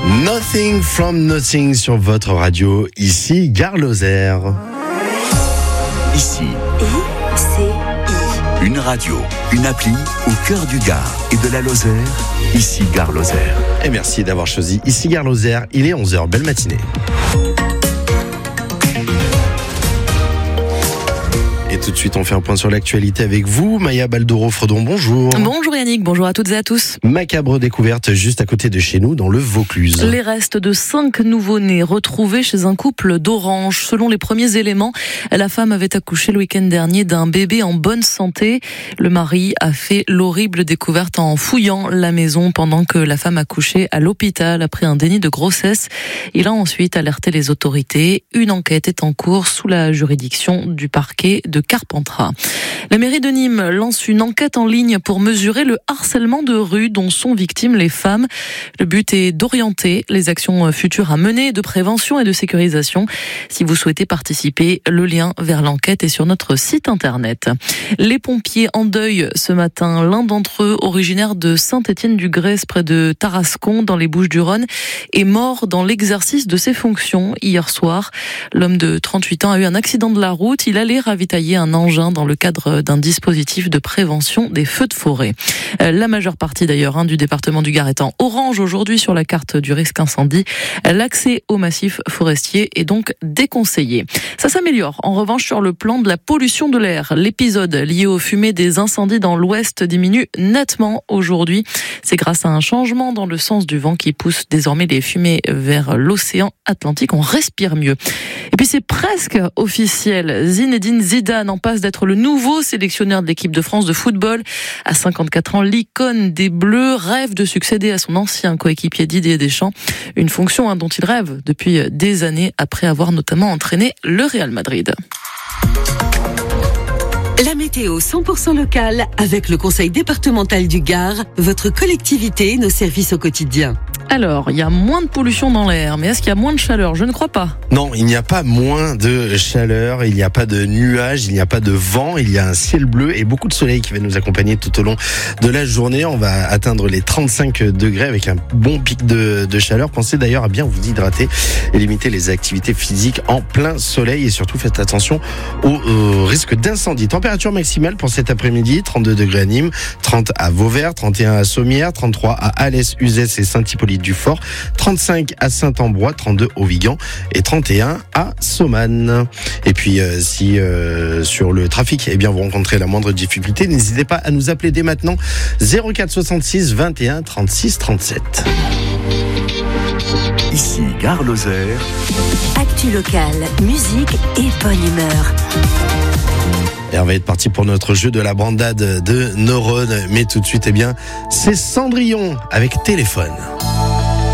Nothing from Nothing sur votre radio, ici Gare Lozère. Ici, une radio, une appli au cœur du Gard et de la Lozère, ici Gare Lozère. Et merci d'avoir choisi ici Gare Lozère, il est 11h, belle matinée. Et tout de suite, on fait un point sur l'actualité avec vous. Maya Baldoro-Fredon, bonjour. Bonjour Yannick, bonjour à toutes et à tous. Macabre découverte juste à côté de chez nous, dans le Vaucluse. Les restes de 5 nouveau-nés retrouvés chez un couple d'Orange. Selon les premiers éléments, la femme avait accouché le week-end dernier d'un bébé en bonne santé. Le mari a fait l'horrible découverte en fouillant la maison pendant que la femme accouchait à l'hôpital après un déni de grossesse. Il a ensuite alerté les autorités. Une enquête est en cours sous la juridiction du parquet de Carpentras. La mairie de Nîmes lance une enquête en ligne pour mesurer le harcèlement de rue dont sont victimes les femmes. Le but est d'orienter les actions futures à mener, de prévention et de sécurisation. Si vous souhaitez participer, le lien vers l'enquête est sur notre site internet. Les pompiers en deuil ce matin. L'un d'entre eux, originaire de Saint-Étienne-du-Grèce près de Tarascon dans les Bouches-du-Rhône, est mort dans l'exercice de ses fonctions hier soir. L'homme de 38 ans a eu un accident de la route. Il allait ravitailler un engin dans le cadre d'un dispositif de prévention des feux de forêt. La majeure partie d'ailleurs du département du Gard étant orange aujourd'hui sur la carte du risque incendie. L'accès au massif forestier est donc déconseillé. Ça s'améliore en revanche sur le plan de la pollution de l'air. L'épisode lié aux fumées des incendies dans l'ouest diminue nettement aujourd'hui. C'est grâce à un changement dans le sens du vent qui pousse désormais les fumées vers l'océan Atlantique. On respire mieux. Et puis c'est presque officiel. Zinedine Zidane en passe d'être le nouveau sélectionneur de l'équipe de France de football. À 54 ans, l'icône des Bleus rêve de succéder à son ancien coéquipier Didier Deschamps. Une fonction dont il rêve depuis des années après avoir notamment entraîné le Real Madrid. La météo 100% locale avec le Conseil départemental du Gard, votre collectivité et nos services au quotidien. Alors, il y a moins de pollution dans l'air, mais est-ce qu'il y a moins de chaleur ? Je ne crois pas. Non, il n'y a pas moins de chaleur, il n'y a pas de nuages, il n'y a pas de vent, il y a un ciel bleu et beaucoup de soleil qui va nous accompagner tout au long de la journée. On va atteindre les 35 degrés avec un bon pic de chaleur. Pensez d'ailleurs à bien vous hydrater et limiter les activités physiques en plein soleil et surtout faites attention au risque d'incendie. Température maximale pour cet après-midi, 32 degrés à Nîmes, 30 à Vauvert, 31 à Sommières, 33 à Alès, Uzès et Saint-Hippolyte du Fort, 35 à Saint-Ambrois, 32 au Vigan et 31 à Saumanne. Et puis si sur le trafic, eh bien vous rencontrez la moindre difficulté, n'hésitez pas à nous appeler dès maintenant 04 66 21 36 37. Ici Gare Lozère. Actu locale, musique et bonne humeur. Hervé est parti pour notre jeu de la brandade de Neuronne, mais tout de suite, eh bien, c'est Cendrillon avec Téléphone.